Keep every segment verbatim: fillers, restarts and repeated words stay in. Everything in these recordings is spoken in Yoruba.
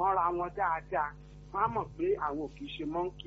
mọ́ra wọn dáadáa wọ́n á mọ̀ pé àwọn ò kì í ṣe mọ́ńkì.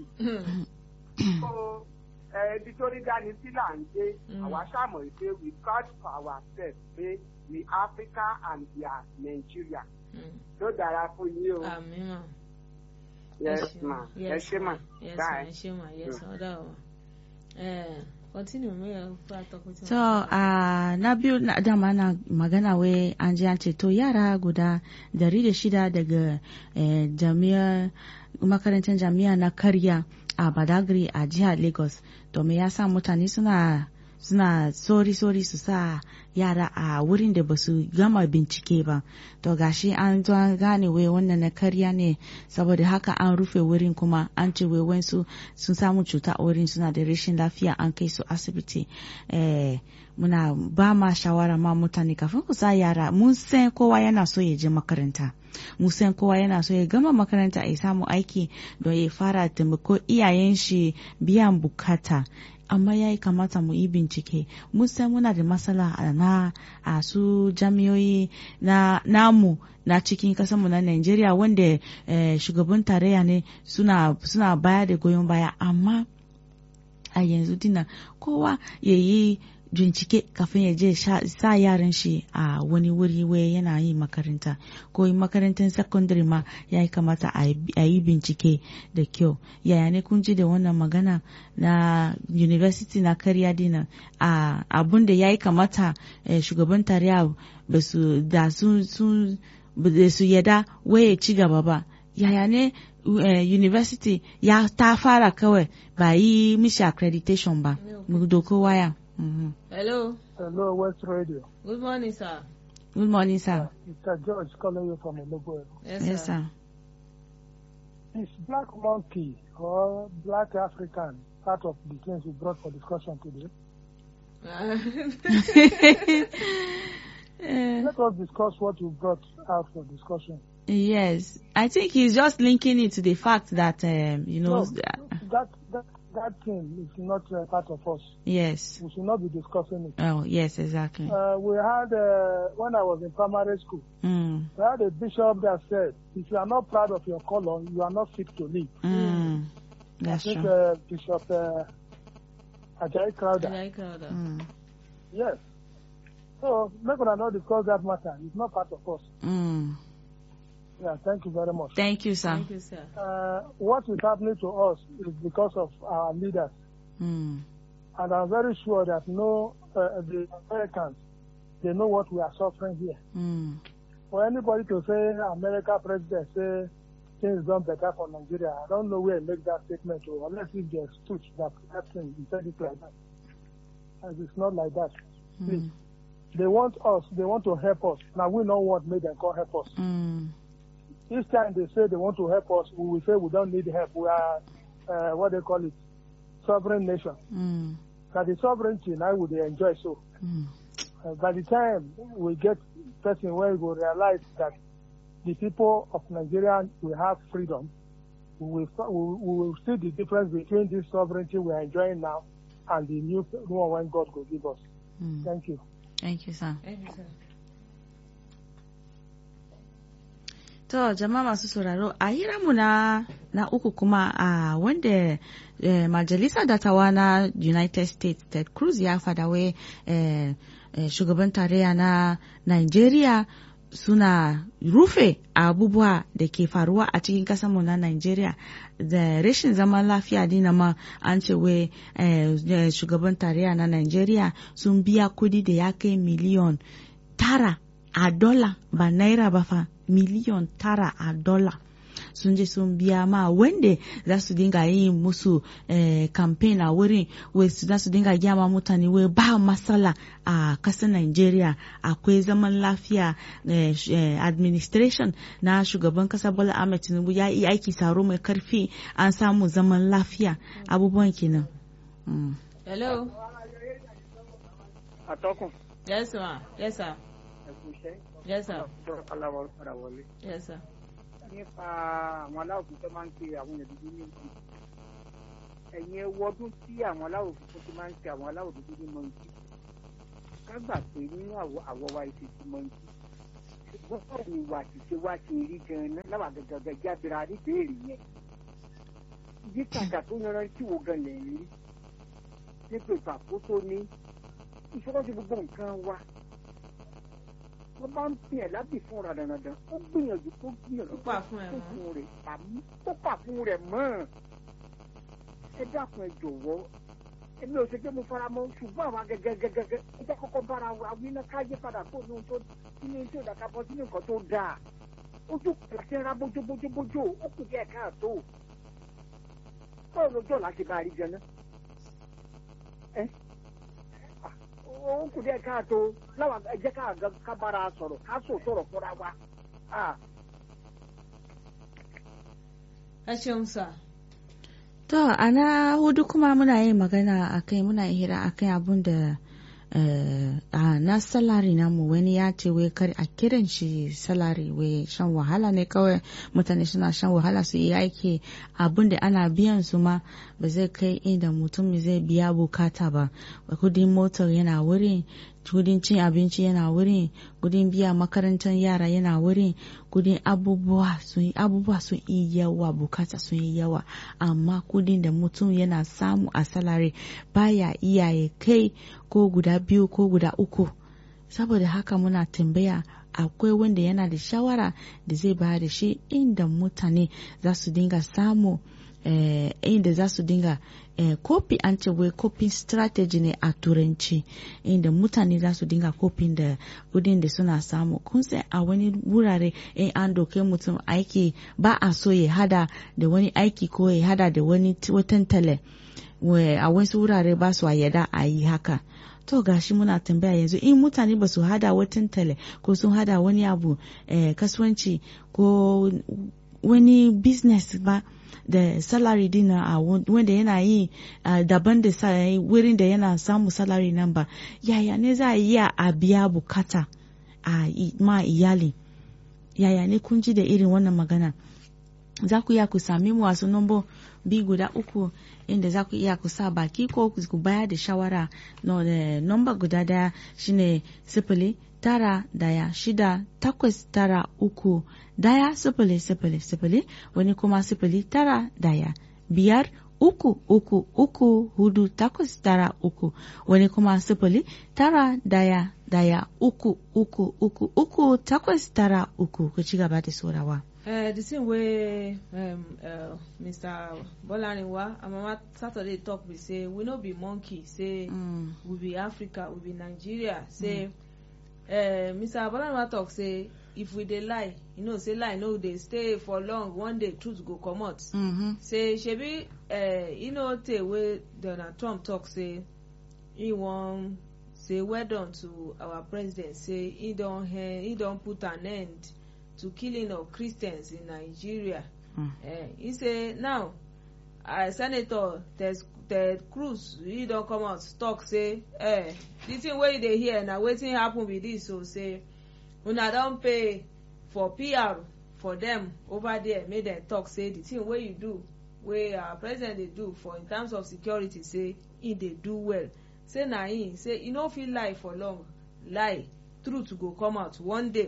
so ẹbí tó rí dání sí là ń gbé àwa ṣàmọ̀ pé we vouch for ourselves pé we Africa and we are Nigeria. ló dára fún yín o. àmín mà. yes ma ẹ ṣé ma. yes ma ẹ ṣé ma yes ọ̀dà o. continue me fa talking. So uh, na biyu na dama na magana wai an ji an ce to yara guda dari da shida daga eh, jami'ar makarantar jami'a na karya a Badagry a jihar Lagos domin ya sa mutane suna suna sori-sori su sa yara a wurin da ba su gama bincike ba to gashi an zo an gane wai wannan na karya ne saboda haka an rufe wurin kuma an ce wai wansu sun samu cuta a wurin suna da rashin lafiya an kai su asibiti eh, muna ba ma shawara ma mutane kafin ku sa yara mun san kowa yana so ya je makaranta mun san kowa yana so ya gama makaranta ya samu aiki don ya fara taimako iyayen shi biyan bukata amma ya yi kamata mu yi bincike mun san muna da matsala na a su jami'oyi na namu na cikin kasanmu na Najeriya wanda eh, shugaban tarayya ne suna suna baya da goyon baya amma a yanzu dina kowa ya yi bincike kafin ya je sa yaran shi a wani wuri wai yana yi makaranta ko makarantar secondary ma ya yi kamata a yi bincike da kyau yaya ne kun ji da wannan magana na university na karya dina a abun da ya yi kamata eh, shugaban tarayya ba su da su su yada waye ci gaba ba yaya ne uh, university ya ta fara kawai ba yi mishi accreditation ba mu doko waya. Mm-hmm. Hello. Hello, West Radio. Good morning, sir. Good morning, sir. Uh, Mister George calling you from Ologbo. Yes, yes, sir. sir. Is black monkey or black African part of the things we brought for discussion today? uh, Let us discuss what you brought out for discussion. Yes, I think he's just linking it to the fact that um, you know no, that that that thing is not uh, part of us. Yes, we should not be discussing it. Oh, yes, exactly. Uh, we had uh, when I was in primary school, mm. we had a bishop that said, "If you are not proud of your color, you are not fit to live." Mm. That's I think, true. Uh, Bishop uh, Ajayi Crowder. Ajayi Crowder. Mm. Yes. So, make us not discuss that matter. It's not part of us. Mm. Yeah, thank you very much. Thank you, sir. Thank you, sir. Uh, what is happening to us is because of our leaders. Mm. And I'm very sure that no, uh, the Americans, they know what we are suffering here. Mm. For anybody to say America president say things done better for Nigeria, I don't know where he make that statement to, unless if there's truth that that thing, he said it like that. And it's not like that. Mm. Please. They want us, they want to help us. Now we know what made them call help us. Mm. Each time they say they want to help us, we will say we don't need help. We are, uh, what they call it, sovereign nation. Mm. That the sovereignty now would they enjoy so. Mm. Uh, by the time we get person where we will realize that the people of Nigeria will have freedom, we will, we will see the difference between this sovereignty we are enjoying now and the new one when God will give us. Mm. Thank you. Thank you, sir. Thank you, sir. To jama'a masu sauraro a hiranmu na na uku kuma a wanda eh, majalisa dattawa na United States Ted Cruz ya fada wai eh, eh, shugaban tarayya na Nigeria suna rufe abubuwa da ke faruwa a cikin kasanmu na Nigeria da rashin zaman lafiya dina ma an ce wai eh, shugaban tarayya na Nigeria sun biya kudi da ya kai miliyon tara a dola ba naira ba fa miliyon tara a dola sun je sun biya ma wanda za su dinga yin musu eh, campaign a wurin wai za su dinga gyama mutane wai ba matsala a kasar Nigeria akwai zaman lafiya eh, eh, administration na shugaban kasa Bola Ahmed Tinubu ya yi aiki taro mai karfi an samu zaman lafiya abubuwan kenan. Mm. Hello. Atọ́kùn. Yes, sir. Yes, sir. Yes, sir. Yes, sir. Nípa àwọn aláwọ̀ tó máa ń pe àwọn èèyàn dúdú ní ìlú. Ẹ̀yin ewu ọdún tí àwọn aláwọ̀ funfun tó máa ń pe àwọn aláwọ̀ dúdú ní mọ̀ǹkì. Ká gbà pé nínú àwọ̀ wa ìṣe ti mọ̀ǹkì. ṣùgbọ́n ìwà àtìṣe wa ti rí gan-an láwọn àgàgàgà jábìrà níbèrè yẹn yípadà tó yanrantí wo gan lẹ̀ ń rí nípa ètò àkóso ní ìṣọwọ́sí gbogbo nǹkan wa wọ́n bá ń pè ẹ́ lábì fún ràdàràdà ó gbìyànjú kó gbìyànjú kó fún rẹ̀ àmì kó pà fún rẹ̀ mọ́ ẹ dákun ẹ jọ̀wọ́ èmi ò ṣe pé mo fara mọ́ ṣùgbọ́n àwọn agẹgẹgẹgẹ ẹ jẹ́ kọ́kọ́ bára wa wí náà káyé padà kó ní ohun tó nínú tí ò dàka bọ́ sínú nǹkan tó dáa ojú pàṣẹ ra bójóbójóbójó ó kù díẹ̀ káàtó báwo lójó láti bá a rí gan náà ẹ ó kù díẹ̀ káàtó láwọn ẹ jẹ́ ká bára sọ̀rọ̀ ká sò sọ̀rọ̀ fúnra wa. ẹ ṣeun sà. To, ana hudu kuma muna yin magana akai muna hira akai abun da uh, uh, na salari namu wani ya ce wai kar a kiran shi salari wai shan wahala ne kawai mutane suna shan wahala su yi aiki abun da ana biyan su ma ba zai kai inda mutum zai biya bukata ba kudin motar yana wurin kudin cin abinci yana wurin kudin biya makarantar yara yana wurin kudin abubuwa sun abubuwa sun yi yawa bukata sun yi yawa amma kudin da mutum yana samu a salari baya iya ya kai ko guda biyu ko guda uku saboda haka muna tambaya akwai wanda yana da shawara da zai ba da shi inda mutane za su dinga samu eh, inda za su dinga eh, copy an ce wai copy strategy ne a turanci inda mutane za su dinga copy da kudin da suna samu kun sai a wani wurare in an doke mutum aiki ba a so ya hada da wani aiki ko ya hada da wani watan tale a wasu wurare ba su yada a yi haka to gashi muna tambaya yanzu in mutane ba su hada watan tale ko sun hada wani abu eh, kasuwanci ko wani business ba da salary dina a wanda yana yi uh, daban da wurin da yana samu salary nan ba yaya ne za a iya a biya bukata a ma iyali yaya ne kun ji da irin wannan magana za ku iya ku sami mu wasu nombo bi guda uku inda za ku iya ku sa baki ko ku bayar da shawara no, da nomba guda daya shine sifili tara daya shida takwas tara uku daya sifili sifili sifili wani kuma sifili tara daya biyar uku uku uku hudu takwas tara uku wani kuma sifili tara daya daya uku uku uku uku takwas tara uku ku ci gaba da sorawa. Uh, the same way um, uh, Mister Bolarinwa and Mama Saturday talk, we say we no be monkey, say mm. we be Africa, we be Nigeria. Say mm. uh, Mister Bolarinwa talk, say if we dey lie, you know, say lie no dey stay for long. One day truth go come out. Mm-hmm. Say shebi, uh, you know, te way Donald Trump talk, say he wan say well done to our president. Say he don he don put an end to killing of Christians in Nigeria. Mm. Uh, he say now, uh, Senator Ted, Ted Cruz, he don come out talk say, eh, the thing wey you dey hear na wetin happen be this. So say, una don pay for P R for them over there. Make them talk say the thing wey you do, wey our president dey do for in terms of security, say he dey do well. Say na him, say he no fit lie for long. Lie, truth go come out one day.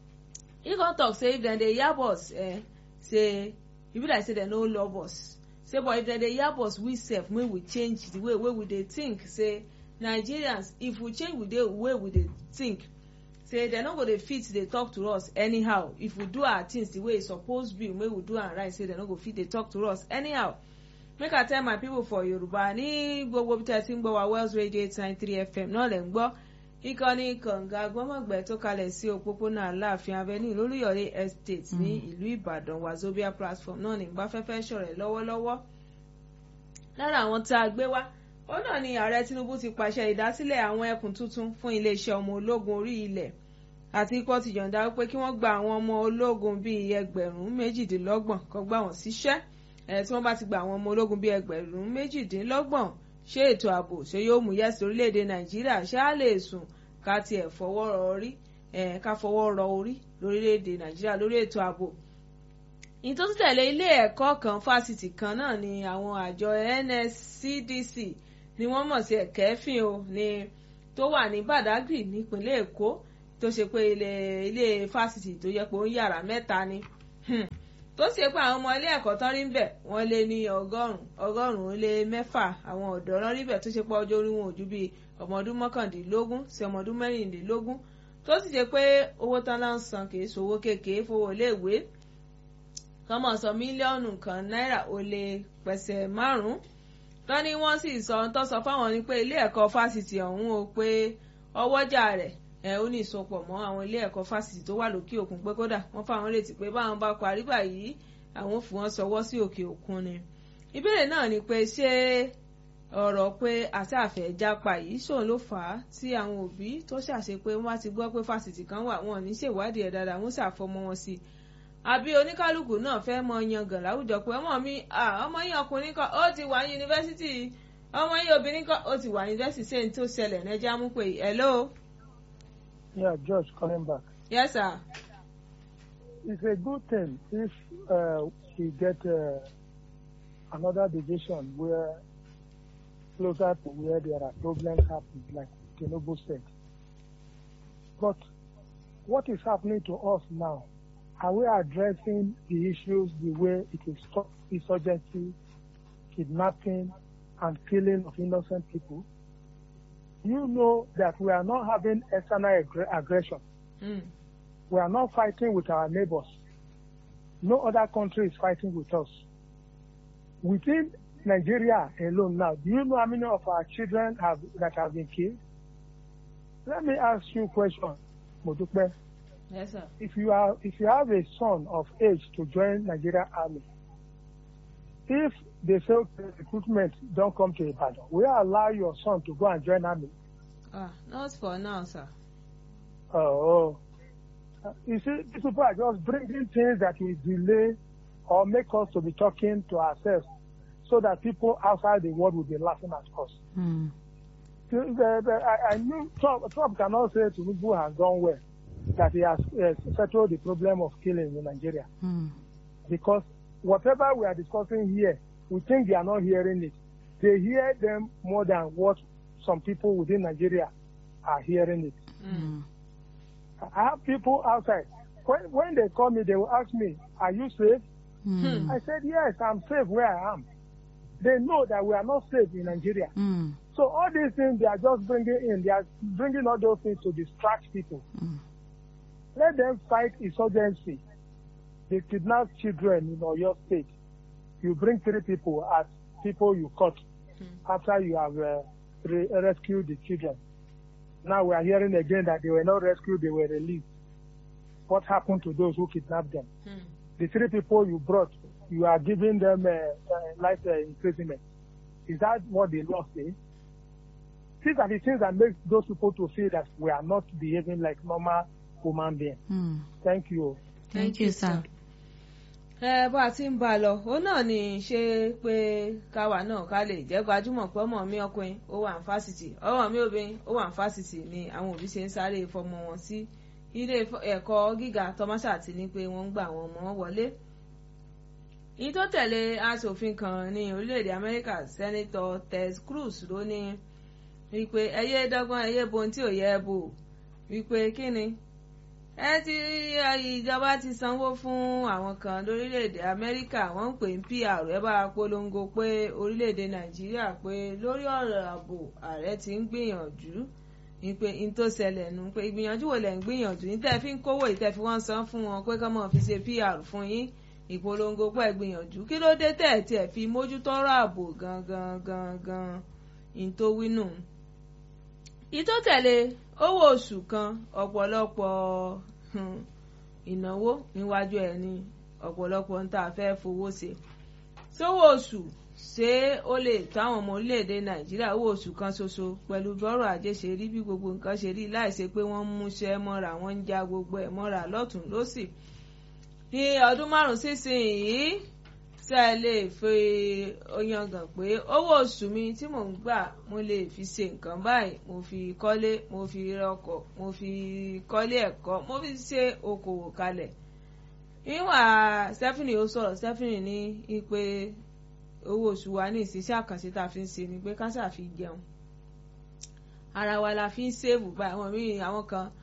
He come talk say if dem dey yab us, eh, say e be like say dem no love us. Say but if dem dey yab us, we sef make we change the way wey we dey think. Say Nigerians, if we change the way we dey think, say dem no go dey fit dey talk to us anyhow. If we do our things the way e suppose be, make we do am right, say dem no go fit dey talk to us anyhow. Make I tell my people for Yoruba ní gbogbo bí tẹ́ ti ń gbọ́ wa Wells Radio eight nine three F M náà lẹ́ ń gbọ́. Ìkànnì kànga gbọ́mọ̀gbẹ́ tó kalẹ̀ sí òpópónà Aláàfin Avenue lólúyọ̀lé estate ní ìlú Ìbàdàn Wazobia platform náà ní gbafẹ́fẹ́ ṣọ̀rẹ́ lọ́wọ́lọ́wọ́. Lára àwọn tá a gbé wá ó náà ni ààrẹ Tinubu ti pàṣẹ ìdásílẹ̀ àwọn ẹkùn tuntun fún iléeṣẹ́ ọmọ ológun orí ilẹ̀ àti ikọ̀ ti yọ̀ǹda pé kí wọ́n gba àwọn ọmọ ológun bíi ẹgbẹ̀rún méjìdínlọ́gbọ̀n kan gbà wọ́n síṣẹ́ ẹ̀ tí wọ́n bá ti gba àwọn ọmọ ológun bíi ẹgbẹ̀rún méjìdínlọ́gbọ̀n ṣé ètò ààbò ṣé yóò mú yẹ́sì orílẹ̀-èdè Nàìjíríà ṣáà lè sùn ká tiẹ̀ fọwọ́ rọ orí ẹ̀ ká fọwọ́ rọ orí lórílẹ̀-èdè Nàìjíríà lórí ètò ààbò. ìtọ́sí tẹ̀lé ilé ẹ̀kọ́ kan fásitì kan náà ni àwọn àjọ N S C D C ni wọ́n mọ̀ sí ẹ̀kẹ́fín o ní tó wà ní Badagry nípínlẹ̀ Èkó tó ṣe pé ilé ilé fásitì tó yẹ pé ó ń yàrá mẹ́ta ni tó ṣe pé àwọn ọmọ ilé ẹ̀kọ́ tán rí ń bẹ̀ wọ́n lé ní ọgọ́rùn-ún ọgọ́rùn-ún lé mẹ́fà àwọn ọ̀dọ́ rán rí bẹ̀ tó ṣe pé ọjọ́ orí wọn ò ju bíi ọmọ ọdún mọ́kàndínlógún sí ọmọ ọdún mẹ́rìndínlógún tó sì ṣe pé owó tán lá ń san kì í ṣòwò kékeré fowó iléèwé kán mọ̀ sọ mílíọ̀nù kan náírà ó lé pẹ̀sẹ̀ márùn-ún tán ni wọ́n sì sọ tó sọ fáwọn ní pé ilé ẹ̀kọ́ fásitì ọ̀hún o pé ọwọ́jà rẹ̀ ẹ̀ ó ní ìsopọ̀ mọ́ àwọn ilé ẹ̀kọ́ fásitì tó wà lókè òkun pé kódà wọ́n fáwọn retí pé báwọn bá parí báyìí àwọn ò fi wọ́n sọwọ́ sí òkè òkun ni. ìbéèrè náà ni pé ṣé ọ̀rọ̀ pé àṣàfẹ́ jápa yìí ṣòun ló fà á tí àwọn òbí tó ṣàṣe pé wọ́n bá ti gbọ́ pé fásitì kan wà wọn ò ní ṣèwádìí ẹ̀ dáadáa wọ́n ṣàfọmọ wọn sí i àbí oníkálukú náà fẹ́ mọ yangàn láwùjọ pé ọmọ mi ọmọ yín ọkùnrin kan ó ti wà yunifásitì ọmọ yín obìnrin kan ó ti wà yunifásitì ṣé n tó ṣẹlẹ̀ nẹ́jà mú pé hello. Yeah, George, coming back. Yes, sir. It's a good thing if uh, we get uh, another division where closer to where there are problems happening, like Tinubu said. But what is happening to us now? Are we addressing the issues the way it will stop insurgency, kidnapping, and killing of innocent people? You know that we are not having external ag- aggression. Mm. We are not fighting with our neighbors. No other country is fighting with us. Within Nigeria alone now, do you know how many of our children have that have been killed? Let me ask you a question, Modupe. Yes, sir. If you are, if you have a son of age to join Nigeria Army, if they say okay, recruitment don't come to Ibadan, will you allow your son to go and join army? Ah, not for now, sir. Oh, uh, you see, these people are just bringing things that will delay or make us to be talking to ourselves, so that people outside the world will be laughing at us. Mm. The, the, the, I, I knew Trump, Trump cannot say Tinubu has done well, that he has uh, settled the problem of killing in Nigeria, Mm. because whatever we are discussing here, we think they are not hearing it. They hear them more than what some people within Nigeria are hearing it. Mm. I have people outside. When, when they call me, they will ask me, are you safe? Mm. I said, yes, I'm safe where I am. They know that we are not safe in Nigeria. Mm. So all these things they are just bringing in, they are bringing all those things to distract people. Mm. Let them fight insurgency. They kidnap children in Oyo State. You bring three people as people you caught Mm. after you have uh, re- rescued the children. Now we are hearing again that they were not rescued, they were released. What happened to those who kidnapped them? Mm. The three people you brought, you are giving them uh, uh, life uh, imprisonment. Is that what the law says? These are the things that make those people to feel that we are not behaving like normal human beings. Mm. Thank you. Thank you, sir. ẹ bá a ti ń bá a lọ ó náà ní ṣe pé káwa náà ká lè jẹ́ gbajúmọ̀ pé ọmọ mi ọkùnrin ó wà ní fásitì ọmọ mi obìnrin ó wà ní fásitì ni àwọn òbí ṣe ń sáré fọmọ wọn sí ilé ẹ̀kọ́ gíga tọmọṣà ti ní pé wọ́n ń gba àwọn ọmọ wọn wọlé. èyí tó tẹ̀lé aṣòfin kan ní orílẹ̀-èdè Amẹ́ríkà sẹ́nitọ́ Ted Cruz ló ní wípé ẹyẹ dọ́gbọ́n ẹyẹ bohun tí ò yẹ ẹ bò wípé kí ni ẹ ti ìjọba ti sanwó fún àwọn kan lórílẹ̀‐èdè Amẹ́ríkà wọ́n ń pè ní P R ẹ bá polongo pé orílẹ̀‐èdè Nàìjíríà pé lórí ọ̀rọ̀ ààbò ààrẹ ti ń gbìyànjú ní pé n tó ṣẹlẹ̀ nu pé ìgbìyànjú wo lẹ̀ ń gbìyànjú ní tẹ́ fi ń kówó ìtẹ́ fi wọ́n san fún wọn pé kọ́ mọ̀ fi ṣe P R fún yín ìpolongo pé gbìyànjú kí ló dé tẹ̀ tí ẹ̀ fi mójútó ọ̀rọ̀ ààbò gangan gangan n tó wí nù. ìtó tẹ̀lé owó oṣù kan ọ̀pọ̀lọpọ̀ ìnáwó níwájú ẹ̀ ní ọ̀pọ̀lọpọ̀ ń tà fẹ́ fowó ṣe sówó oṣù ṣé ó lè táwọn ọmọ orílẹ̀-èdè Nàìjíríà owó oṣù kan ṣoṣo pẹ̀lú bọ́rọ̀ ajé ṣe rí bí gbogbo nǹkan ṣe rí láìṣe pé wọ́n ń múṣẹ́ mọ́ra wọ́n ń já gbogbo ẹ̀ mọ́ra lọ́tún lọ́sì ní ọdún márùn-ún sísìn yìí ṣé ẹ lè fi oyangàn pé owó oṣù mi tí mò ń gbà mo lè fi ṣe nǹkan báyìí mo fi kọ́lé mo fi rọkọ̀ mo fi kọ́lé ẹ̀kọ́ mo fi ṣe okòwò kalẹ̀. ìwà Stephanie ó sọ̀rọ̀ Stephanie ní ipe owó oṣù wa ní ìṣiṣẹ́ àkànṣe tá a fi ń ṣe ni pé káṣà fi jẹun ara wa la fi ń ṣèèbù báyìí àwọn míì àwọn kan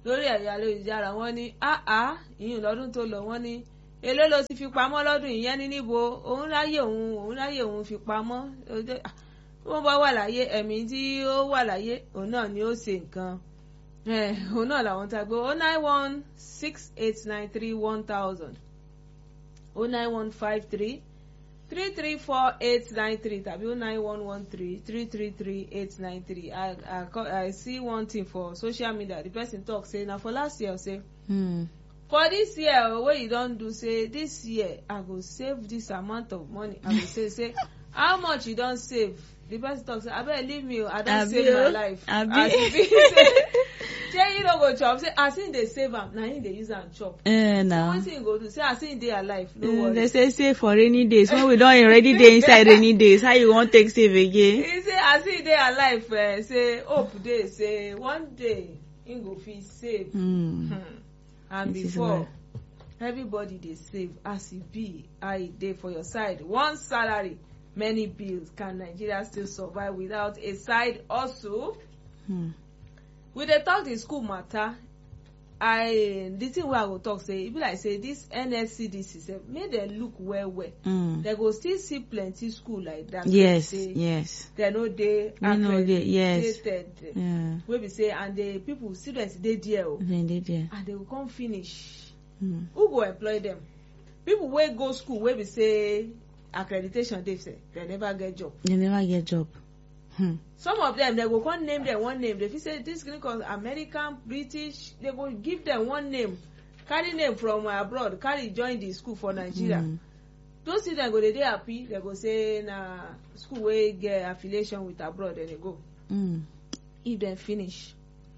lórí ẹ̀yà ayélujára wọ́n ní áá ìyún lọ́dún tó lọ wọ́n ní èló ló ti fi pamọ́ lọ́dún ìyẹn ní níbo òun ráyè òun òun ráyè òun fi pamọ́ wọ́n bá wà láyé ẹ̀mí tí ó wà láyé òun náà ni ó ṣe nǹkan òun náà làwọn tá a gbé oh nine one six eight nine three one thousand oh nine one five three three three four eight nine three tàbí oh nine one one three three three three eight nine three. I, I I see one thing for social media. The person talk say na for last year say Hmm. for this year wey you don do say this year I go save this amount of money. I go say say how much you don save? The person talk say abeg leave me o I don save my life. Abi. As e be say say you no go chop say as him dey save am na him dey use am chop. Eh, now. Wetin you go do say as him dey alive no Uh, worry. they say save for rainy days. When we don't already dey inside rainy days, how you want take save again? He say as he dey alive uh, say hope dey say one day him go fit save. Hmm. Hmm. And This is before well. everybody dey save as e be how e dey for your side one salary many bills. Can Nigeria still survive without a side hustle? Hmm. We dey talk the school matter. I the thing wey I go talk say e be like say this N S C D C sef make dem look well well. Hmm. Dem go still see plenty school like that. Yes, wey be say yes. dem no dey We no dey, yes. accredited. Yeah. Wey be say and the people students dey there o Then they there. and they go come finish. Hmm. Who go employ them? People wey go school wey be say accreditation dey say dem never get job. They never get job. Hmm. Some of them dem go come name them one name. They fit say this clinic cause American, British. They go give them one name, carry name from abroad, carry join the school for Nigeria. Hmm. Those students go dey dey happy. They go say na school wey get affiliation with abroad. Then they go. Hmm. If dem finish,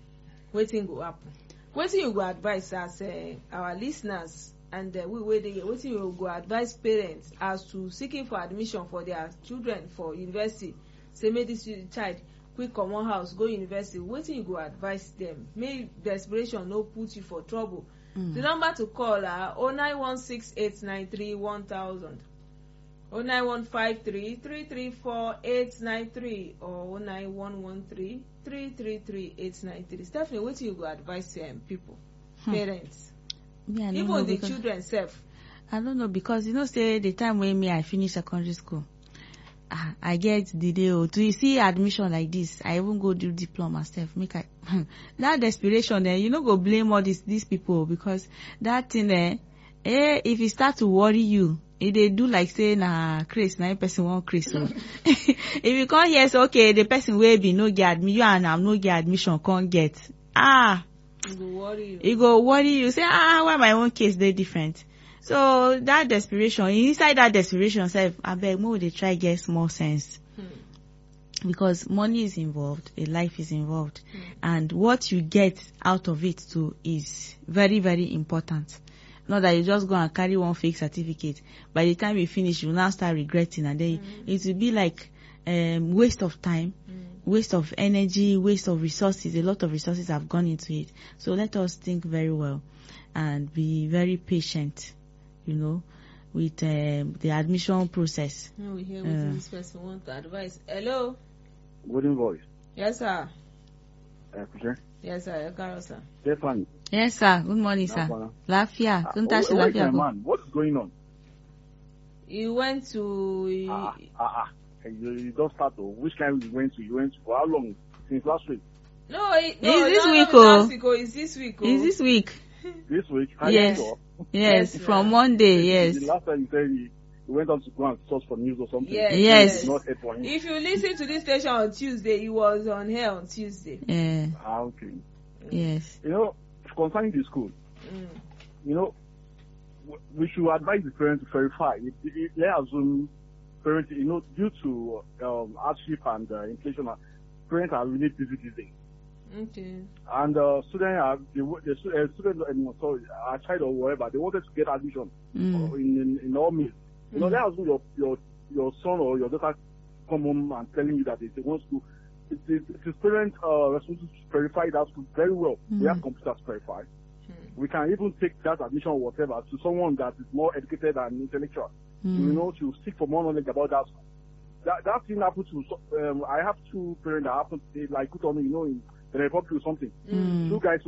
wetin go happen? Wetin you go advise as uh, our listeners and uh, we wey dey here? Wetin you go advise parents as to seeking for admission for their children for university? Say make this child quick comot house go university. Wetin you go advise them? Make desperation no put you for trouble. Mm. The number to call are oh nine one six eight nine three one thousand, oh nine one five three three three four eight nine three or oh nine one one three three three three eight nine three. Stephanie, wetin you go advise um, people, Hmm. parents, Me, I don't know even the because- children sef? I don't know because you know say the time when me I finish secondary school, ah, I get the day oh, to see admission like this. I even go do diploma stuff. Make I that desperation eh, you no go blame all these these people because that thing eh, eh if it start to worry you, if they do like say na craze, na person want craze. So if you come here say okay, the person wey be no get admission, you and am no get admission, can't get ah. E go worry you. E go worry you. Say ah, why my own case dey different? So that desperation, inside that desperation sef, abeg make we dey try get small sense. Hmm. Because money is involved, a life is involved, Hmm. and what you get out of it too is very very important. Not that you just go and carry one fake certificate. By the time you finish, you now start regretting, and then Hmm. it will be like um, waste of time. Hmm. Waste of energy, waste of resources. A lot of resources have gone into it. So let us think very well and be very patient, you know, with um, the admission process. Now we hear Uh. wetin this person want to advise. Hello. Golden voice. Yes sir. Uh, Kushe. Yes sir. Ẹ káàárọ̀ sir. Stefan. Yes, sir. Good morning, sir. Nafana. Lafia. Ah, Don't touch where- where is Lafia. my Go. man? What is going on? He went to. Ah, ah, ah. You, you don't start though. Which time you went to? You went to for how long? Since last week? No, it, no, It's this no, week, no, oh. last week, oh. It's this week, oh. Is this week? This week? Are Yes. you sure? Yes, Yes, from sir. Monday, yes. The last time you said he, he went on to go and search for news or something. Yes, Yes. It's not heard for him. If you listen to this station on Tuesday, he was on air on Tuesday. Yeah, Ah, okay. yes. You know, concerning the school, Mm. you know, w- we should advise the parents to verify. If, if, let's assume parents, you know, due to um, hardship and uh, inflation, uh, parents are really busy these days. Okay. And uh, students are the, the stu- uh, students, uh, sorry, a child or whatever, they wanted to get admission Mm. uh, in, in in all means. You know, Mm. let's assume your your your son or your daughter come home and telling you that they, they want to. It is it is parents' uh, responsibility to verify that school very well. We have Mm. computers to verify. Mm. We can even take that admission or whatever to someone that is more educated and intellectual. Mm. You know, to seek for more knowledge about that school. That that thing happened to. so- Um, I have two parents that happened. They like good on me, you know, in the Republic or something. Mm. Two guys went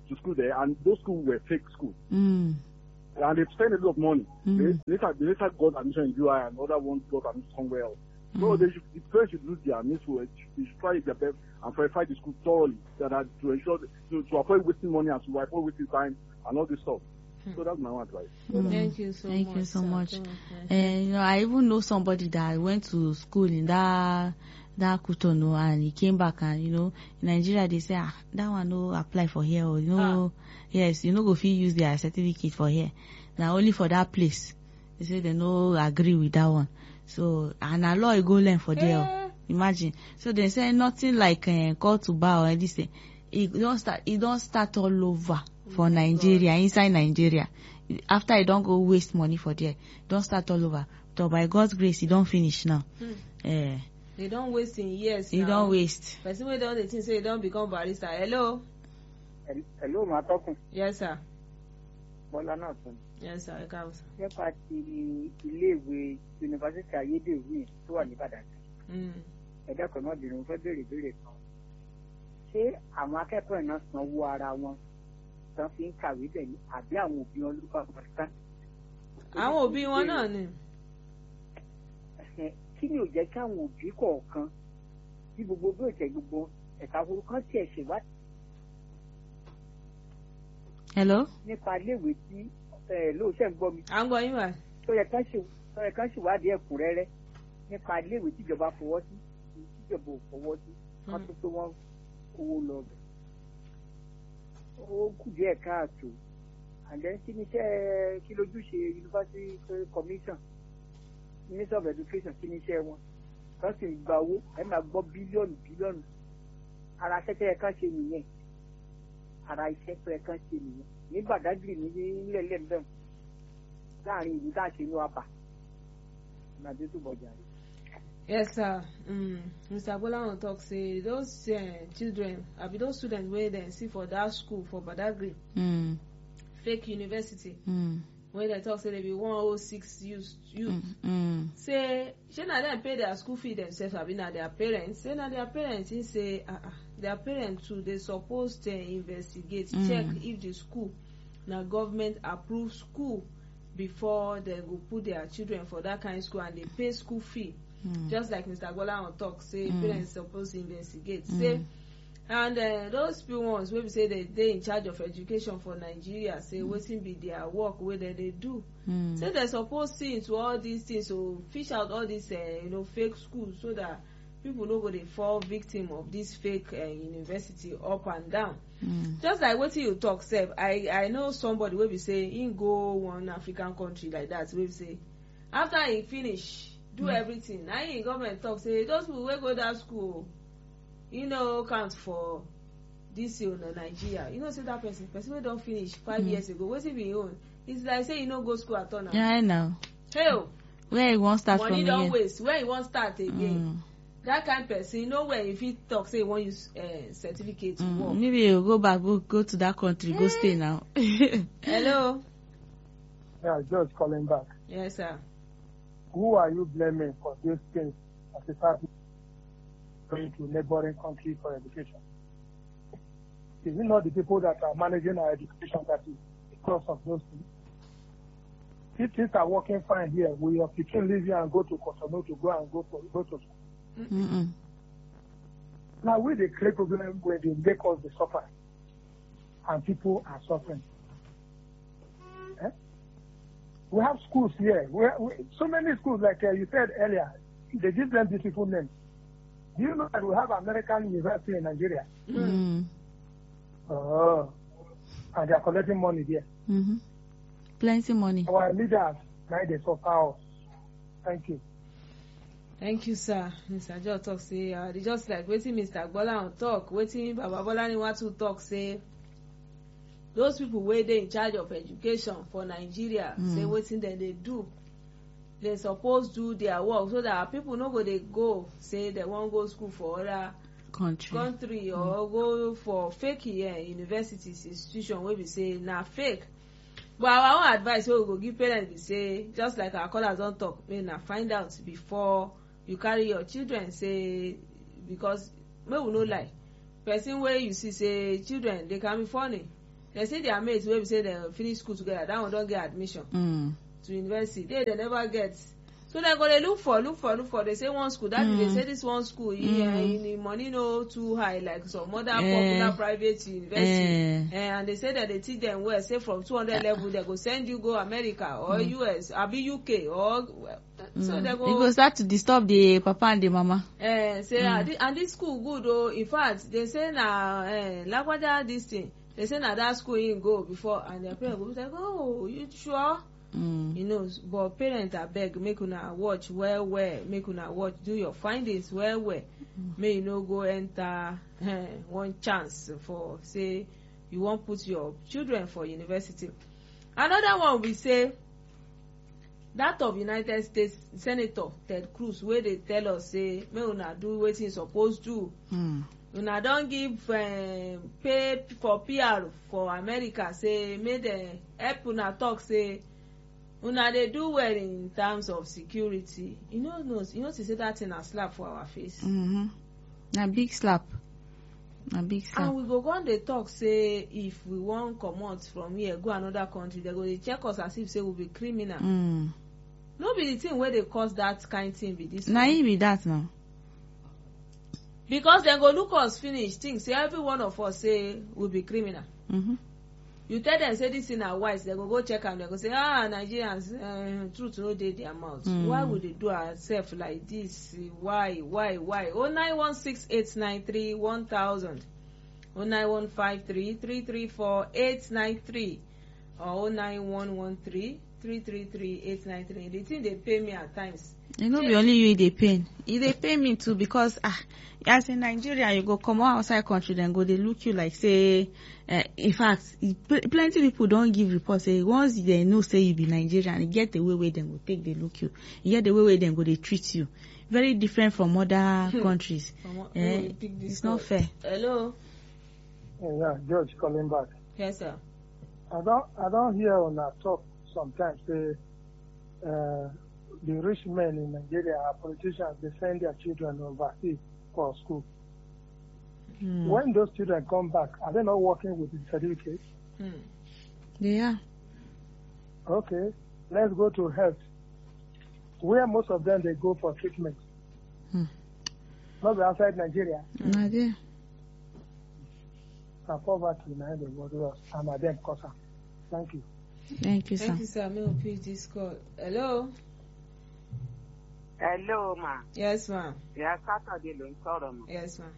to school there, and those schools were fake schools. Mm. And they spent a lot of money. Mm. They, later, they later got admission in U I, and other ones got admission somewhere else. Mm. So they should, the parents should lose their miserable. They should try their best and verify the school thoroughly, that are, to ensure to, to avoid wasting money and to avoid wasting time and all this stuff. So that's my advice. Mm. Thank you so Thank much. you so sir. much. Thank you. And you know, I even know somebody that went to school in that that Cotonou, and he came back, and you know, in Nigeria they say, ah, that one no apply for here, or you know, ah. yes, you know, go fit use their certificate for here. Now only for that place. They say they no agree with that one. So and a law you go learn for there. Eh. Imagine. So they say nothing like uh, call to bar or anything. It don't start. It don't start all over for Nigeria, God. Inside Nigeria. After you don't go waste money for there, don't start all over. So by God's grace, you don't finish now. Hmm. Uh, They don't waste in years. you now. don't waste. Person wey don dey think say you don become barrister. Hello. Hello, ma tọkùn. Yes sir. Bọ́lá náà tún. Yes sir. Ẹ káàbọ̀ sir. Nípa ti iléèwé yunifásítì ayédèrú tó wà ní Ìbàdàn. Mm. Ẹ̀dá kan náà dìrò fẹ́ béèrè béèrè kan. Ṣé àwọn akẹ́kọ̀ọ́ náà sanwó ara wọn tán fi ń kàwé bẹ̀ ni àbí àwọn òbí wọn ló bá wọn ká? Àwọn òbí wọn náà ni. Kí ni ò jẹ́ kí àwọn òbí kọ̀ọ̀kan bí gbogbo bí òjẹ́ gbogbo ẹ̀ka orúkọ tiẹ̀ ṣèwádìí Hello. nípa iléèwé tí lóòótọ́ ń gbọ́ mi À ń gbọ́ yín wá. tó yẹ ká ṣe tó yẹ ká ṣèwádìí ẹ̀kúnrẹ́rẹ́ nípa iléèwé tíjọba fọwọ́ sí tíjọba ò fọwọ́ sí wọ́n tó pé wọ́n kówó lọ bẹ̀. Ó kù díẹ̀ káàtó àjẹ́ kí ni iṣẹ́ kí lójúṣe University Commission Minister of Education kí ni iṣẹ́ wọn wọ́n sì ń gba owó ẹ̀ máa gbọ́ bílíọ̀nù bílíọ̀nù ara iṣẹ́ ẹ̀ka ṣe nìyẹn ara iṣẹ́ tó ẹ̀ka ṣe nìyẹn ní Badagry ní nílẹ̀ mbẹ́m láàrin ìlú tá a ṣe ní wàpà ìgbàdé tó bọ̀jà rẹ̀. Yes sir. Mm. Mister Bolaon talk say those uh, children abi those students wey dem see for that school for Badagry Mm. fake university Mm. wey dem talk say they be one oh six youth youth Mm. Mm. say shey na dem pay their school fee themselves abi na their parents say na their parents he say ah ah their parents too dey suppose to investigate Mm. check if the school na government approved school before dem go put their children for that kind of school and dey pay school fee. Mm. Just like Mister Bolaon talk say Mm. parents suppose to investigate Mm. say and uh, those few ones wey be say they dey in charge of education for Nigeria say mm. wetin be their work wey dem dey do. Mm. Say they suppose see into all these things so fish out all these uh, you know fake schools so that people no go dey fall victim of this fake uh, university up and down. Mm. Just like wetin you talk sef I I know somebody wey be say him go one African country like that wey be say after he finish do mm. everything na him government talk say those people wey go that school you know count for this year na Nigeria you know say that person person wey don finish five mm. years ago wetin be him own it's like say he no go school at all now. Yeah, I know. Hey o Where you wan start money from don here? waste where you wan start again. Mm. That kind person you know where you fit talk say you wan use uh, certificate to Mm. work. Maybe you go back, go go to that country, go stay now. Hello. Yeah, just calling back. Yes sir. Who are you blaming for these things as a party going to neighboring countries for education? Is it not the people that are managing our education that is because of those things? If things are working fine here, will your children leave here and go to Cotonou to go and go for go to school? Mm-mm. Now we they create problem when they make us the suffer, and people are suffering. Eh? We have schools here. We, we, so many schools, like uh, you said earlier, they give them beautiful names. Do you know that we have American University in Nigeria? Mm. Oh, and they are collecting money there. Mm-hmm. Plenty money. Our leaders, now they suffer us. Thank you. Thank you sir. Mister Joe talk say uh, they just like wetin Mister Bolaon talk wetin Baba Bolaniwatu talk say those people wey dey in charge of education for Nigeria mm. say wetin dem dey do dem suppose do their work so that our people no go dey go say dem wan go school for other Country. country or mm. go for fake uh, universities institution wey be say na fake. But our own advice wey we go give parents be say just like our callers don talk make una find out before you carry your children say because make we no lie person wey you see say children dey can be funny they say their mates wey be say dem finish school together, that one don get admission Mm. to university, they they never get. So they go dey look for look for look for. They say one school, that mm. they say this one school, mm. yeah, the money no too high like some other Eh. popular private university, Eh. eh, and they say that they teach them well. Say from two hundred level, they go send you go America or Mm. U S, abi U K or so Mm. they You go. go start to disturb the papa and the mama. Eh, say Mm. ah, thi- and this school good oh. In fact, they say na eh, Lagwaja this thing. They say na that school you go before, and their parents go be like, oh, you sure? Mm. You know, but parents abeg make una watch well well, make una watch, do your findings well well. Mm. May you no go enter eh, one chance for say you wan put your children for university. Another one we say that of United States Senator Ted Cruz wey dey tell us say make una do wetin you suppose do. Mm. Una don give um, pay for P R for America say make dem help una talk say una dey do well in terms of security. You know, know you know say that thing na slap for our face. Mm-hmm. Na big slap. Na big slap. And we go go on dey talk say if we wan comot from here go another country, they go dey check us as if say we be criminal. Mm. No be the thing wey dey cause that kind thing be this Na one. e be that now. Because dem go look us finish think say every one of us say we be criminal. Mm-hmm. You tell them say this thing na white, they go go check am, they go say ah Nigerians uh, truth no dey their mouth. Mm. Why would they do ourselves like this? Why why why? oh nine one six eight nine three one thousand, oh nine one five three three three four eight nine three or oh nine one one three three three three eight nine three. The thing dey pay me at times. E no be only you e dey pain. E dey pain me too because ah as in Nigeria you go comot outside country dem go dey look you like say uh, in fact e pl- plenty people don give report say once dem know say you be Nigerian e get the way wey dem go take dey look you, e get the way wey dem go dey treat you, very different from other countries. From, Eh, oh, pick this it's not call. fair. Hello. Yeah, George calling back. Yes sir. I don't I don't hear on that talk sometimes say uh, the rich men in Nigeria are politicians, they send their children overseas for school. Mm. When those children come back, are they not working with the certificate? Hmm. They are. Okay, let's go to health. Where most of them they go for treatment. Hmm. Not outside Nigeria. Na there. And poverty now the world us and at them cause am. Thank you. Thank you, sir. Thank you sir. May we pick this call. Hello. Hello, ma. Yes ma. Ìyá Sátọ̀dé ló ń sọ̀rọ̀ mọ́. Yes ma.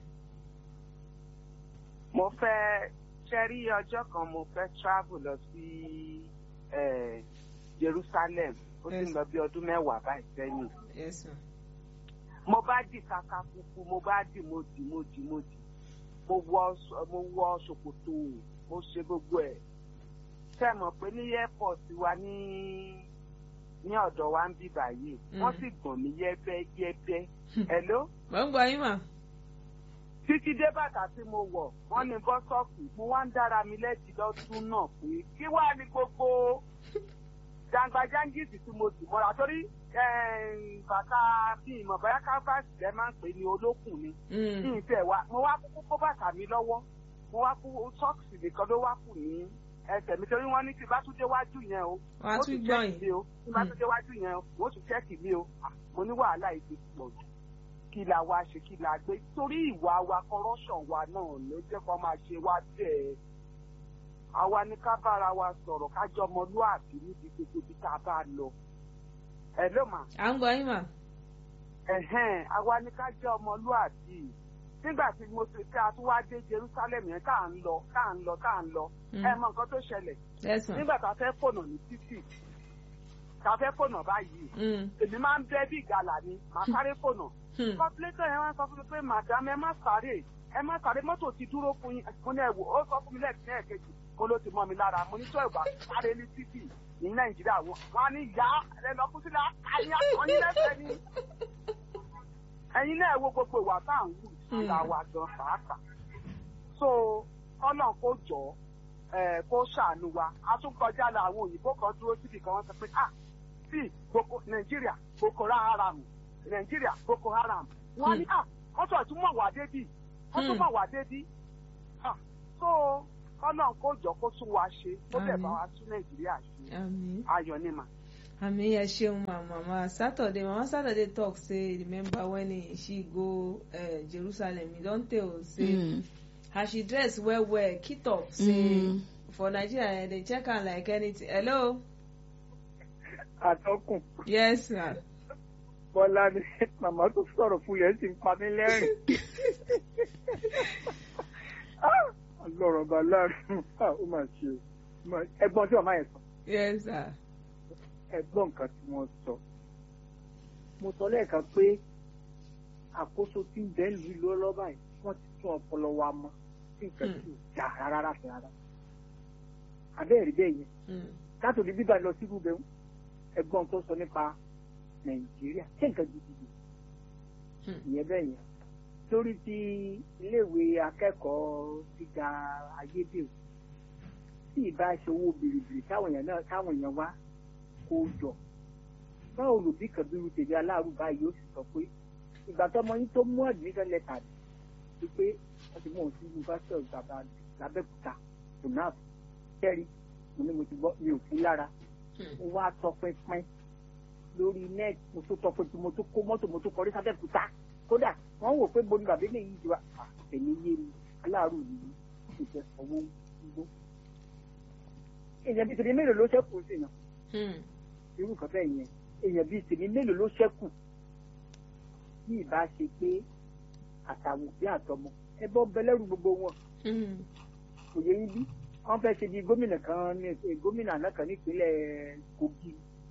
Mo fẹ́ ṣẹ́rí ọjọ́ kan mo fẹ́ travel lọ sí eh, Jerusalem. Ó ti ń lọ bí ọdún mẹ́wàá báyìí sẹ́yìn. Yes ma. Mo bá dì kaka kúkú, mo bá dì mo dì mo dì mo dì. Mo wọ mo wọ ṣòkòtò, mo ṣe gbogbo ẹ̀. Ṣé mọ̀ pé ní airport wa ní ní ọ̀dọ̀ wa ń bí báyìí? Wọ́n sì gbọ̀n mí yẹ́bẹ́ yẹ́bẹ́. Hello? Mo ń gbọ́ yín mà. Títí dé bàtà tí mo wọ̀, wọ́n ní bọ́sọ̀kù, mo wá ń dára mi lẹ́jì lọ́dún náà pé kí wá ní gbogbo jàǹgbàjàǹgìsì tí mo dì mọ́ra torí bàtà bí ìmọ̀ báyá káfáàsì lẹ́ máa ń pè ní olókùn ni. Ní ìfẹ́ wa, mo wá kúkú kó bàtà mi lọ́wọ́, mo wá kú sọ́ọ̀kì nìkan ló wá kù ní ẹsẹ̀ mi torí wọ́n ní tí bá tún déwájú yẹn o, Wàá tún gbọ́n yìí. mi o, tí bá tún déwájú yẹn o, wọ́n tún chẹ́ẹ̀kì mi o, mo ní wàhálà ìdí pọ̀ jù. Kí la wá ṣe kí la gbé torí ìwà wa corruption wa náà ló jẹ́ kó máa ṣe wá bẹ́ẹ̀. Àwa ní ká bára wa sọ̀rọ̀ ká jọ ọmọlúàbí níbi gbogbo bí tá a bá lọ. Ẹ ló mà. À ń gbọ́ yín mà. Ẹ̀hẹ́n, àwa ní ká jẹ́ ọmọlúàbí. Nígbà tí mo ti ká tún wá dé Jerusalem yẹn ká ń lọ ká ń lọ ká ń lọ. Ẹ mọ nǹkan tó ṣẹlẹ̀. Yes ma. Nígbà tá a fẹ́ fònà ní títì, tá a fẹ́ fònà báyìí. Èmi máa ń bẹ́ bí ìgalà ni, màá sáré fònà. Kọ́pílétọ̀ yẹn wá sọ fún mi pé màdàm ẹ má sáré ẹ má sáré mọ́tò ti dúró fún yín. Mo ní ẹ̀wò ó sọ fún mi lẹ́ẹ̀kí ẹ̀kejì mo ló ti mọ́ mi lára. Mo ní sọ ìwà sáré ní títì ní Nàìjíríà wọn. Wọ́n á ní ìyá ẹ lọ kú sílẹ̀ ayé àtọ́yìn lẹ́sẹ̀ ni. Ẹ̀yin náà wo gbogbo ìwà tá à ń wù síra wa gan pàápàá. So kọ́nà kó jọ kó ṣàánú wa. A tún kọjá la àwọn òyìnbó kan dúró síbi kan wọ́n sọ pé ah sí Nàìjíríà Boko Haram Nàìjíríà Boko Haram wọn ní à wọn tún àtúmọ̀ wà débì wọn tún mọ̀ wà débì so kọ́nà kó jọ kó tún wa ṣe kó bẹ̀ bá wa tún nàìjíríà ṣe ayọ̀ ni mà. àmì ẹ ṣeun mama Saturday mama Saturday talk say remember when he, she go uh, Jerusalem he don tell say mm. as she dress well well kit up say mm. for Nigeria they check am like anything. Hello. Àtọkùn. Yes sir. Bọ́lá ni màmá tó sọ̀rọ̀ fún yẹn ti ń pa mí lẹ́rìn. Lọ́rọ̀ bá láàrin ó máa ṣe ẹ̀gbọ́n tí màmá yẹn sọ. Yes sir. Ẹ̀gbọ́n nǹkan tí wọ́n sọ. Mo sọ lẹ́ẹ̀kan pé àkóso tí ń bẹ́ẹ̀ lù lọ́ lọ́ba yìí wọ́n ti tún ọpọlọ wa mọ́ sí nǹkan tí ò já rárá sí rárá. Àbẹ́ẹ̀rí bẹ́ẹ̀ yẹn. Látòdì bíbá lọ sí ibùbẹ̀ ẹ̀gbọ́n tó sọ nípa Nàìjíríà ṣé nǹkan gidi ni ìyẹn bẹ́ẹ̀ yẹn lórí ti iléèwé akẹ́kọ̀ọ́ gíga ayédèrú tí ìbá ṣe owó bìrìbìrì táwọn èèyàn náà táwọn èèyàn wá kó jọ báwo lòbí kan bí irú tèmi aláàrú báyìí ó sì sọ pé ìgbà tọmọ yín tó mú admission letter ni pé wọ́n ti mú òun sí University of Ibadan l'Abẹ́òkúta funab kẹ́rì mo ní mo ti gbọ́ mi ò fún lára mo wá tọpinpin lórí nẹ́ẹ̀tì mo tó tọpẹ tí mo tó kó mọ́tò mo tó kọrí sábẹ́kúta kódà wọ́n wò pé boni bàbá lè yí ju àtẹ̀mí yé mi aláàrú yìí kò jẹ́ owó gbó. èèyàn bíi tèmi mélòó ló ṣẹ́kù sí náà irú kan bẹ́ẹ̀ yẹn èèyàn bíi tèmi mélòó ló ṣẹ́kù bí ìbá ṣe pé àtàwọn òbí àtọmọ ẹ bọ́ bẹlẹ́rù gbogbo wọn kò yẹ yín bí wọ́n fẹ́ ṣe bí gómìnà kan ní gómìnà àná kan nípínlẹ̀ Kogi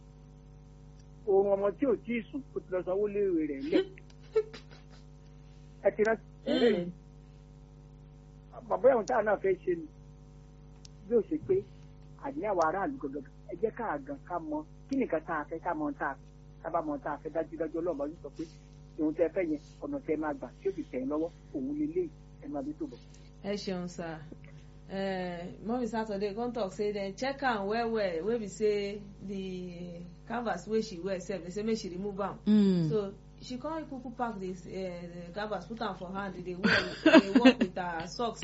oorun ọmọ tí ò tí ì sùn ó ti lọ sanwó léèrè rẹ̀ lẹ̀ ẹ ti rántí ẹ̀rẹ́ bàbá ẹ̀wọ̀n táwọn náà fẹ́ ṣe ni yóò ṣe pé àdínyàwó aráàlú gangan ẹ jẹ́ ká gan ká mọ kí nìkan tá a fẹ́ ká mọ tá a fẹ́ ká bá mọ tá a fẹ́ dájúdájú ọlọ́ọ̀bá yóò sọ pé ohun tẹ́ fẹ́ yẹn ọ̀nà tẹ́ máa gbà tí ó fi tẹ̀ ẹ́ lọ́wọ́ òun lè lé ẹ̀ máa bí tó bọ̀. ẹ ṣeun sir. Uh, Mommy Saturday come talk say dem check am well well wey be say the canvas wey she wear sef they say make she remove am mm. so she come kuku pack this uh, the canvas put am for hand dey wear dey work with her socks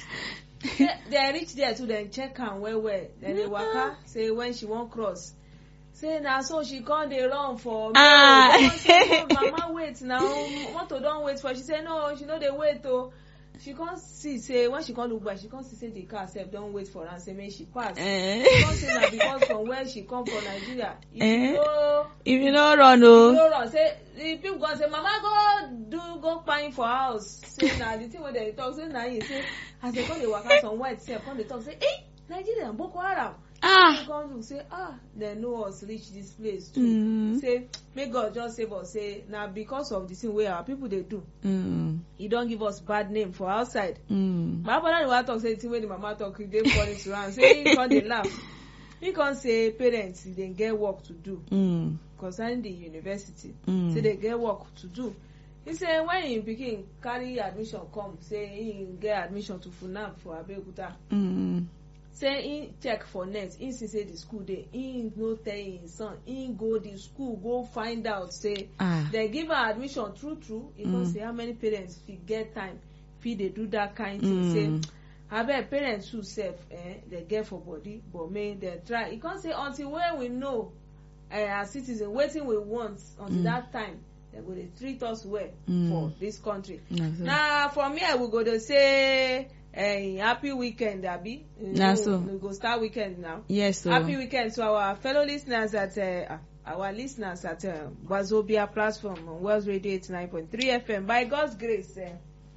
dem reach there too dem check am well well dem dey waka say when she wan cross say na so she come dey run for ah. me say no mama wait now motor don wait for she say no she no dey wait o. She can't see say when she come look back she can't see say the car sef don wait for am say make she pass. Eh. She come say na because from where she come from Nigeria. If eh. you no if you no run o. If you no run say the people go say mama go do go kpain for house say na the thing wey dem dey talk say na him say as dem come dey waka some white sef come dey talk say eh Nigeria Boko Haram. Ah. She come look say ah dem know us reach this place too. Mm. Say make God just save us say na because of the thing wey our people dey do. Mm. He don give us bad name for outside. Mm. My brother dey talk say the thing wey the mama talk e dey funny to am say he come dey laugh. He come say parents dey get work to do mm. concerning the university. Mm. Say they get work to do. He say when him pikin carry admission come say he get admission to funab for Abeokuta. Mm. Say he check for net he see say the school dey he no tell him son he go the school go find out say ah. Dem give her admission true true he mm. come say how many parents fit get time fit dey do that kind thing mm. say abeg parents too sef eh dey get for body but make dem try he come say until when we know uh, as citizens wetin we want until mm. that time dem go dey treat us well mm. for this country. Mm-hmm. Na from here we go dey say Hey, happy weekend, Abby. Nah, so. We go start weekend now. Yes, sir. Happy weekend to our fellow listeners at uh, our listeners at uh, Wazobia platform on Wells Radio eighty-nine point three F M. By God's grace, uh,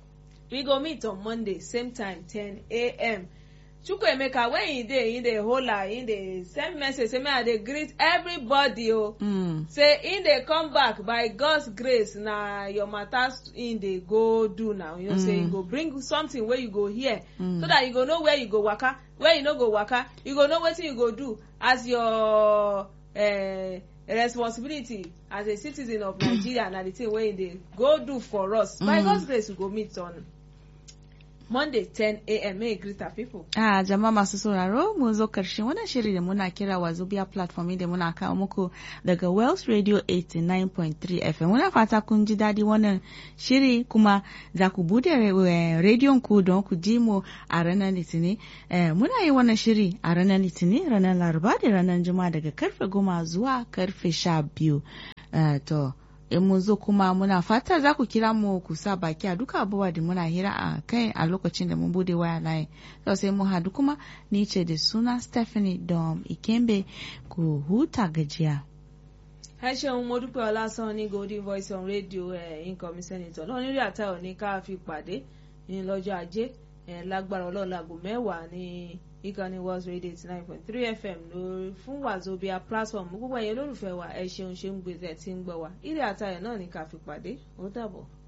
we go meet on Monday, same time, ten A M Chukwuemeka, when he dey, he dey holla, he dey send message, say, man, they greet everybody, oh. Mm. Say, in they come back, by God's grace, na your matters in they go do now. You know, mm. say, you go bring something where you go here, mm. so that you go know where you go waka, where you no go waka, you go know what you go do as your, uh, responsibility as a citizen of Nigeria, and the thing where they go do for us. Mm. By God's grace, we go meet on Monday ten a m May greet our people. Ah, jama'a masu sauraro mun zo karshen wannan shiri da muna kira Wazobia platform da muna kawo muku daga Wells Radio eighty-nine point three F M. Muna fata kun ji dadi wannan shiri kuma za ku bude rediyon ku don ku ji mu a ranar Litinin. Eh, muna yi wannan shiri a ranar Litinin, ranar Laraba da ranar Juma'a daga karfe goma zuwa karfe sha biyu. Eh, to in mun zo kuma muna fata za ku kira mu ku sa baki a duka abubuwa da muna hira a kai a lokacin da mun bude waya layi. To sai mun hadu kuma ni ce da suna Stephanie Dom Ikembe ku huta gajiya. Haisha Modupe Olasan ní Golden Voice on Radio eh, incoming senator. Lọ́nà nílé àtàwọn ní ká fi pàdé ní lọ́jọ́ ajé lágbára ọlọ́run láago mẹ́wàá ní ìkànnì World Radio eighty-nine point three F M lórí fún Wazobia platform gbogbo ẹ̀yẹ lólùfẹ́ wa ẹ ṣeun ṣe ń gbèsè tí ń gbọ́ wa ilé àtàyẹ̀ náà ní ká fi pàdé ó dàbọ̀.